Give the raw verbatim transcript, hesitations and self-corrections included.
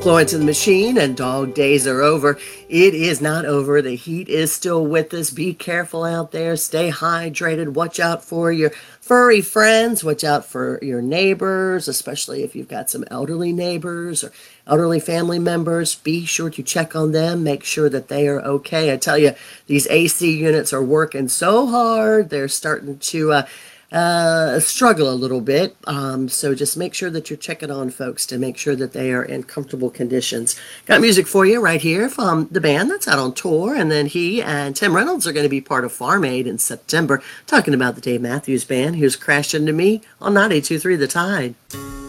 Florence and the Machine and Dog Days Are Over. It is not over. The heat is still with us. Be careful out there. Stay hydrated. Watch out for your furry friends. Watch out for your neighbors, especially if you've got some elderly neighbors or elderly family members. Be sure to check on them. Make sure that they are okay. I tell you, these A C units are working so hard. They're starting to uh, uh, struggle a little bit. Um, so just make sure that you're checking on folks to make sure that they are in comfortable conditions. Got music for you right here from the band that's out on tour. And then he and Tim Reynolds are going to be part of Farm Aid in September, talking about the Dave Matthews Band. Here's Crash Into Me on ninety-two point three The Tide.